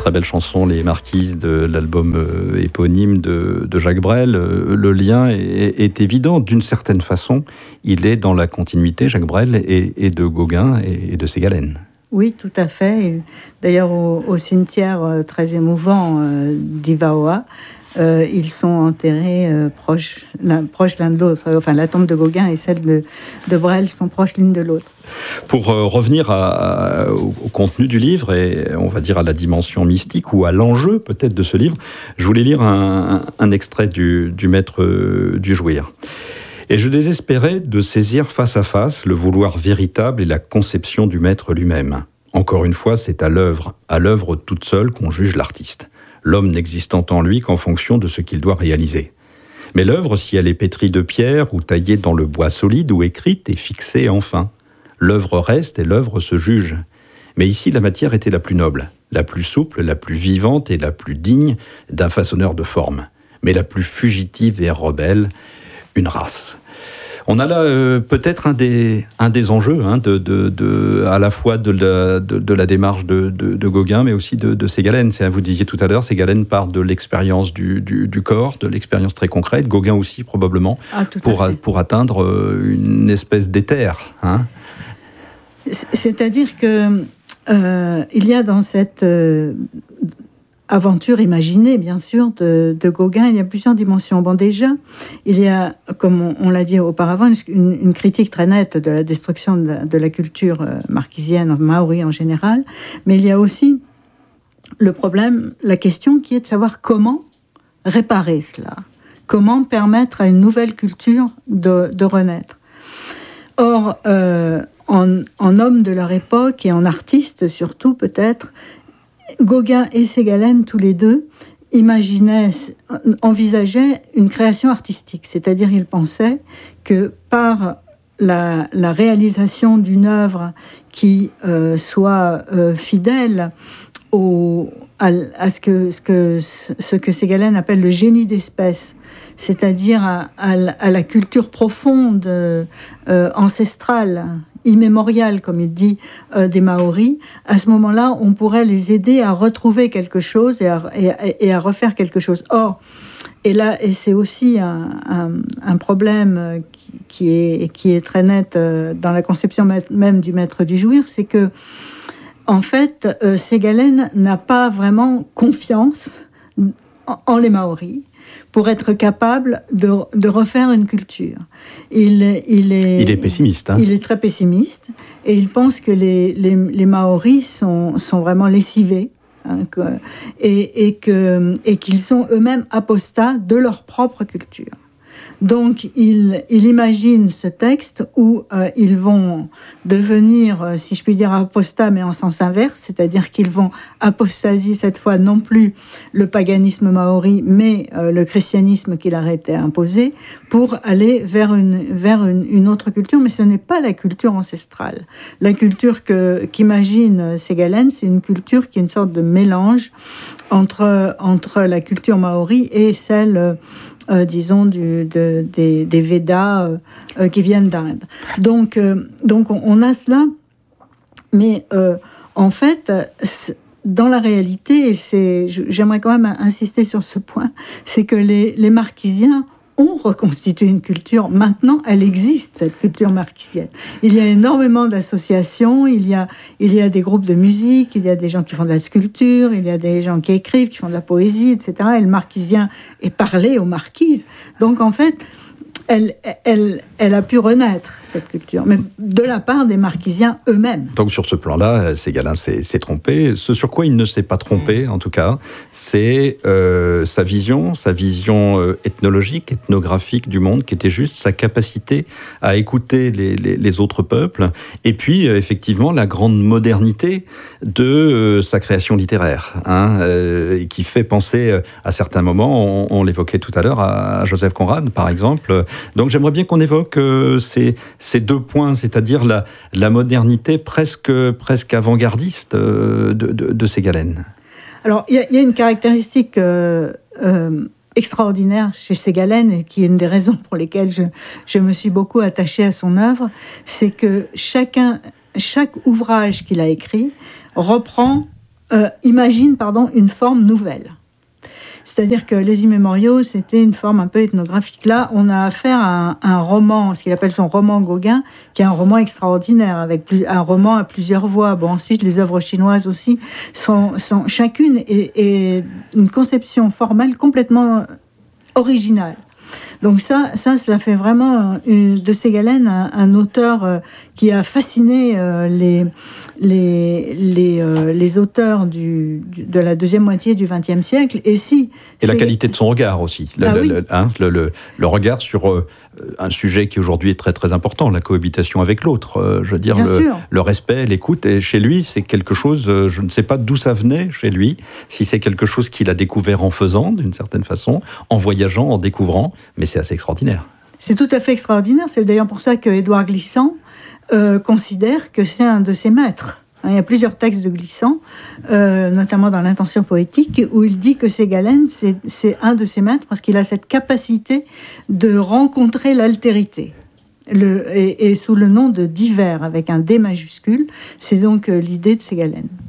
très belle chanson, Les Marquises, de l'album éponyme de Jacques Brel. Le lien est évident. D'une certaine façon, il est dans la continuité, Jacques Brel, et de Gauguin et de Ségalen. Oui, tout à fait. Et d'ailleurs, au cimetière très émouvant d'Ivaoa, ils sont enterrés proches l'un de l'autre. Enfin, la tombe de Gauguin et celle de Brel sont proches l'une de l'autre. Pour revenir au contenu du livre, et on va dire à la dimension mystique, ou à l'enjeu peut-être de ce livre, je voulais lire un extrait du Maître du Jouir. Et je désespérais de saisir face à face le vouloir véritable et la conception du maître lui-même. Encore une fois, c'est à l'œuvre toute seule qu'on juge l'artiste. L'homme n'existant en lui qu'en fonction de ce qu'il doit réaliser. Mais l'œuvre, si elle est pétrie de pierre, ou taillée dans le bois solide, ou écrite, est fixée enfin. L'œuvre reste et l'œuvre se juge. Mais ici, la matière était la plus noble, la plus souple, la plus vivante et la plus digne d'un façonneur de forme. Mais la plus fugitive et rebelle, une race. On a là peut-être un des enjeux à la fois de la démarche de Gauguin, mais aussi de Ségalen. Vous disiez tout à l'heure, Ségalen part de l'expérience du corps, de l'expérience très concrète. Gauguin aussi probablement, pour atteindre une espèce d'éther. C'est-à-dire que il y a dans cette aventure imaginée, bien sûr, de Gauguin, il y a plusieurs dimensions. Bon, déjà, il y a, comme on l'a dit auparavant, une critique très nette de la destruction de la culture marquisienne, maori en général, mais il y a aussi le problème, la question qui est de savoir comment réparer cela, comment permettre à une nouvelle culture de renaître. Or, en homme de leur époque et en artiste surtout peut-être, Gauguin et Ségalen, tous les deux, envisageaient une création artistique. C'est-à-dire, ils pensaient que par la réalisation d'une œuvre qui soit fidèle à ce que Ségalen appelle le génie d'espèce, c'est-à-dire à la culture profonde, ancestrale, immémoriale, comme il dit, des Maoris, à ce moment-là, on pourrait les aider à retrouver quelque chose et à refaire quelque chose. Or, et c'est aussi un problème qui est très net dans la conception même du Maître du Jouir, c'est que, en fait, Ségalen n'a pas vraiment confiance en les Maoris pour être capable de refaire une culture. Il est pessimiste. Il est très pessimiste et il pense que les Maoris sont vraiment lessivés et qu'ils sont eux-mêmes apostats de leur propre culture. Donc, il imagine ce texte où ils vont devenir, si je puis dire, apostats, mais en sens inverse, c'est-à-dire qu'ils vont apostasier cette fois non plus le paganisme maori, mais le christianisme qui leur était imposé, pour aller vers une autre culture, mais ce n'est pas la culture ancestrale. La culture qu'imagine Ségalen, c'est une culture qui est une sorte de mélange entre la culture maori et celle disons des Védas qui viennent d'Inde. Donc on a cela, mais en fait, dans la réalité, et j'aimerais quand même insister sur ce point, c'est que les Marquisiens ont reconstitué une culture. Maintenant, elle existe, cette culture marquisienne. Il y a énormément d'associations, il y a des groupes de musique, il y a des gens qui font de la sculpture, il y a des gens qui écrivent, qui font de la poésie, etc. Et le marquisien est parlé aux marquises. Donc, en fait, elle a pu renaître, cette culture, mais de la part des Marquisiens eux-mêmes. Donc sur ce plan-là, Ségalen s'est trompé. Ce sur quoi il ne s'est pas trompé, en tout cas, c'est sa vision ethnologique, ethnographique du monde, qui était juste sa capacité à écouter les autres peuples, et puis effectivement la grande modernité de sa création littéraire, qui fait penser à certains moments, on l'évoquait tout à l'heure, à Joseph Conrad, par exemple. Donc j'aimerais bien qu'on évoque ces deux points, c'est-à-dire la modernité presque avant-gardiste de Ségalen. Alors il y a une caractéristique extraordinaire chez Ségalen, et qui est une des raisons pour lesquelles je me suis beaucoup attachée à son œuvre, c'est que chaque ouvrage qu'il a écrit reprend imagine une forme nouvelle. C'est-à-dire que les immémoriaux, c'était une forme un peu ethnographique. Là, on a affaire à un roman, ce qu'il appelle son roman Gauguin, qui est un roman extraordinaire, un roman à plusieurs voix. Bon, ensuite, les œuvres chinoises aussi sont chacune est une conception formelle complètement originale. Donc ça fait vraiment de Ségalen un auteur qui a fasciné les auteurs de la deuxième moitié du XXe siècle. Et la qualité de son regard aussi. Le regard sur un sujet qui aujourd'hui est très très important, la cohabitation avec l'autre. Je veux dire, le respect, l'écoute. Et chez lui, c'est quelque chose, je ne sais pas d'où ça venait chez lui, si c'est quelque chose qu'il a découvert en faisant, d'une certaine façon, en voyageant, en découvrant, mais c'est assez extraordinaire. C'est tout à fait extraordinaire. C'est d'ailleurs pour ça que Édouard Glissant considère que c'est un de ses maîtres. Il y a plusieurs textes de Glissant, notamment dans l'Intention poétique, où il dit que Ségalen, c'est un de ses maîtres parce qu'il a cette capacité de rencontrer l'altérité. Et sous le nom de divers, avec un D majuscule, c'est donc l'idée de Ségalen.